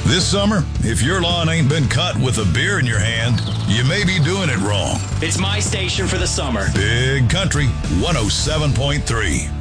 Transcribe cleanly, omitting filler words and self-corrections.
This summer, if your lawn ain't been cut with a beer in your hand, you may be doing it wrong. It's my station for the summer. Big Country 107.3.